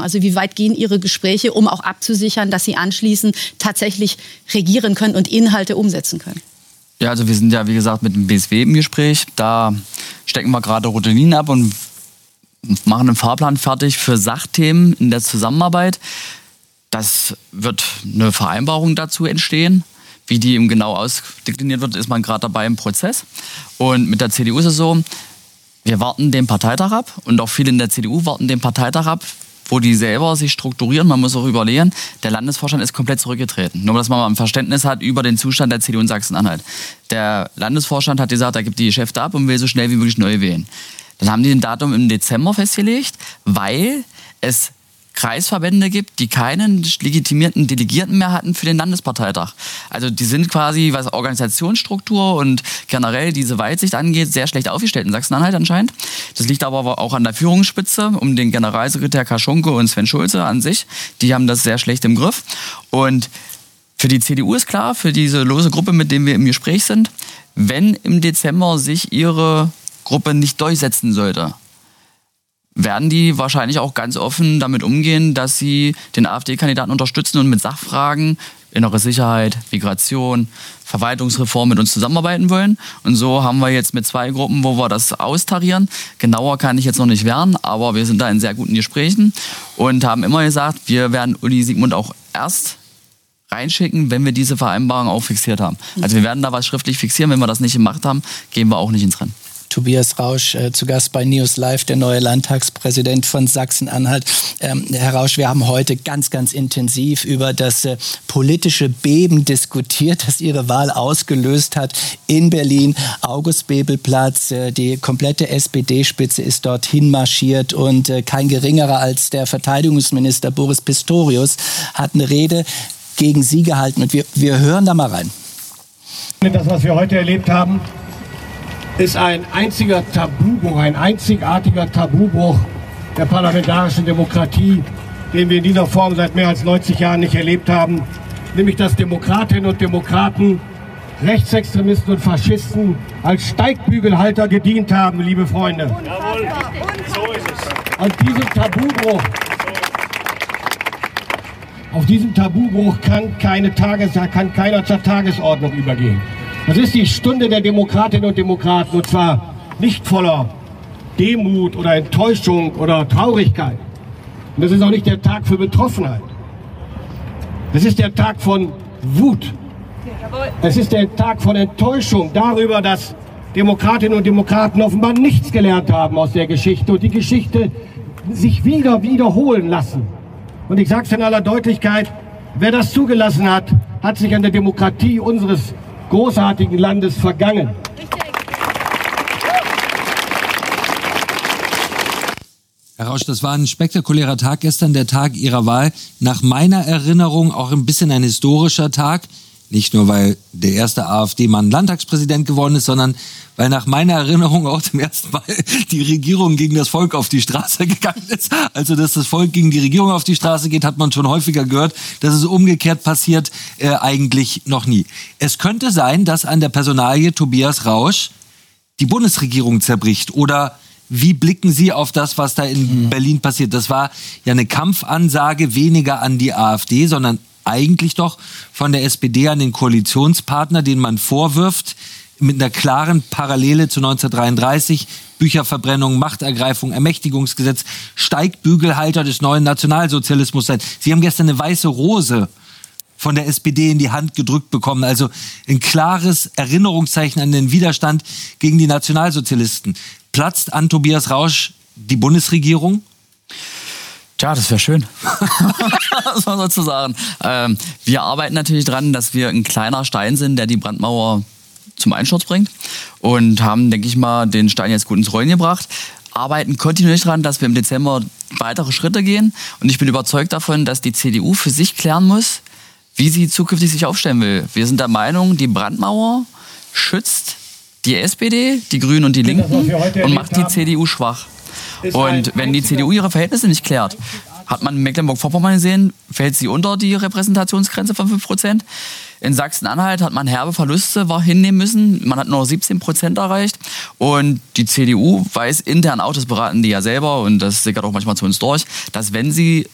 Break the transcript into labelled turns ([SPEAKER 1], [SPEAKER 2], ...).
[SPEAKER 1] Also wie weit gehen Ihre Gespräche, um auch abzusichern, dass Sie anschließend tatsächlich regieren können und Inhalte umsetzen können?
[SPEAKER 2] Ja, also wir sind ja, wie gesagt, mit dem BSW im Gespräch. Da stecken wir gerade rote Linien ab und machen einen Fahrplan fertig für Sachthemen in der Zusammenarbeit. Das wird eine Vereinbarung dazu entstehen. Wie die eben genau ausdekliniert wird, ist man gerade dabei im Prozess. Und mit der CDU ist es so, wir warten den Parteitag ab und auch viele in der CDU warten den Parteitag ab, wo die selber sich strukturieren. Man muss auch überlegen, der Landesvorstand ist komplett zurückgetreten. Nur, dass man mal ein Verständnis hat über den Zustand der CDU in Sachsen-Anhalt. Der Landesvorstand hat gesagt, er gibt die Geschäfte ab und will so schnell wie möglich neu wählen. Dann haben die ein Datum im Dezember festgelegt, weil es Kreisverbände gibt, die keinen legitimierten Delegierten mehr hatten für den Landesparteitag. Also die sind quasi, was Organisationsstruktur und generell diese Weitsicht angeht, sehr schlecht aufgestellt in Sachsen-Anhalt anscheinend. Das liegt aber auch an der Führungsspitze, um den Generalsekretär Kaschonke und Sven Schulze an sich. Die haben das sehr schlecht im Griff. Und für die CDU ist klar, für diese lose Gruppe, mit denen wir im Gespräch sind, wenn im Dezember sich ihre Gruppe nicht durchsetzen sollte, werden die wahrscheinlich auch ganz offen damit umgehen, dass sie den AfD-Kandidaten unterstützen und mit Sachfragen, innere Sicherheit, Migration, Verwaltungsreform mit uns zusammenarbeiten wollen. Und so haben wir jetzt mit 2 Gruppen, wo wir das austarieren. Genauer kann ich jetzt noch nicht werden, aber wir sind da in sehr guten Gesprächen und haben immer gesagt, wir werden Uli Siegmund auch erst reinschicken, wenn wir diese Vereinbarung auch fixiert haben. Also wir werden da was schriftlich fixieren. Wenn wir das nicht gemacht haben, gehen wir auch nicht ins Rennen.
[SPEAKER 3] Tobias Rausch, zu Gast bei News Live, der neue Landtagspräsident von Sachsen-Anhalt. Herr Rausch, wir haben heute ganz, ganz intensiv über das politische Beben diskutiert, das Ihre Wahl ausgelöst hat in Berlin. August-Bebel-Platz, die komplette SPD-Spitze ist dorthin marschiert und kein geringerer als der Verteidigungsminister Boris Pistorius hat eine Rede gegen Sie gehalten. Und wir hören da mal rein.
[SPEAKER 4] Das, was wir heute erlebt haben, ist ein einziger Tabubruch, ein einzigartiger Tabubruch der parlamentarischen Demokratie, den wir in dieser Form seit mehr als 90 Jahren nicht erlebt haben. Nämlich, dass Demokratinnen und Demokraten, Rechtsextremisten und Faschisten als Steigbügelhalter gedient haben, liebe Freunde. Jawohl, so ist es. Und auf diesen Tabubruch kann keiner zur Tagesordnung übergehen. Das ist die Stunde der Demokratinnen und Demokraten, und zwar nicht voller Demut oder Enttäuschung oder Traurigkeit. Und das ist auch nicht der Tag für Betroffenheit. Das ist der Tag von Wut. Es ist der Tag von Enttäuschung darüber, dass Demokratinnen und Demokraten offenbar nichts gelernt haben aus der Geschichte und die Geschichte sich wiederholen lassen. Und ich sage es in aller Deutlichkeit, wer das zugelassen hat, hat sich an der Demokratie unseres großartigen Landes vergangen.
[SPEAKER 5] Herr Rausch, das war ein spektakulärer Tag gestern, der Tag Ihrer Wahl. Nach meiner Erinnerung auch ein bisschen ein historischer Tag. Nicht nur, weil der erste AfD-Mann Landtagspräsident geworden ist, sondern weil nach meiner Erinnerung auch zum ersten Mal die Regierung gegen das Volk auf die Straße gegangen ist. Also, dass das Volk gegen die Regierung auf die Straße geht, hat man schon häufiger gehört. Dass es umgekehrt passiert, eigentlich noch nie. Es könnte sein, dass an der Personalie Tobias Rausch die Bundesregierung zerbricht. Oder wie blicken Sie auf das, was da in Berlin passiert? Das war ja eine Kampfansage, weniger an die AfD, sondern eigentlich doch von der SPD an den Koalitionspartner, den man vorwirft, mit einer klaren Parallele zu 1933, Bücherverbrennung, Machtergreifung, Ermächtigungsgesetz, Steigbügelhalter des neuen Nationalsozialismus sein. Sie haben gestern eine weiße Rose von der SPD in die Hand gedrückt bekommen. Also ein klares Erinnerungszeichen an den Widerstand gegen die Nationalsozialisten. Platzt an Tobias Rausch die Bundesregierung?
[SPEAKER 2] Tja, das wäre schön. Was man sozusagen. Wir arbeiten natürlich dran, dass wir ein kleiner Stein sind, der die Brandmauer zum Einsturz bringt. Und haben, denke ich mal, den Stein jetzt gut ins Rollen gebracht. Arbeiten kontinuierlich dran, dass wir im Dezember weitere Schritte gehen. Und ich bin überzeugt davon, dass die CDU für sich klären muss, wie sie zukünftig sich aufstellen will. Wir sind der Meinung, die Brandmauer schützt die SPD, die Grünen und die Linken und macht die CDU schwach. Und wenn die CDU ihre Verhältnisse nicht klärt, hat man in Mecklenburg-Vorpommern gesehen, fällt sie unter die Repräsentationsgrenze von 5%. In Sachsen-Anhalt hat man herbe Verluste hinnehmen müssen. Man hat nur 17% erreicht. Und die CDU weiß intern auch, das beraten die ja selber, und das sickert auch manchmal zu uns durch, dass wenn sie